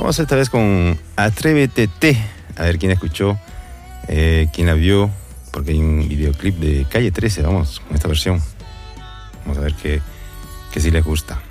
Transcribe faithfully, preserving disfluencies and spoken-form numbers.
Vamos esta vez con Atrévete T. A ver quién la escuchó, eh, quién la vio, porque hay un videoclip de Calle trece. Vamos con esta versión. Vamos a ver que, que sí les gusta.